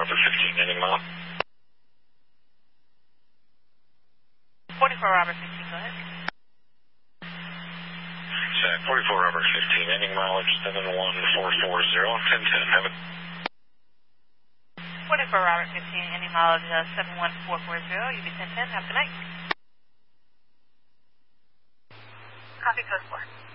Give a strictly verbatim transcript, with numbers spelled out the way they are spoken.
Robert fifteen, ending mile. forty-four Robert fifteen, go ahead. Check, forty-four Robert fifteen, ending mileage seven one four four zero, ten ten, have it. forty-four Robert fifteen, ending mileage uh, seven one four four zero, U B ten ten, have a good night. Copy code four.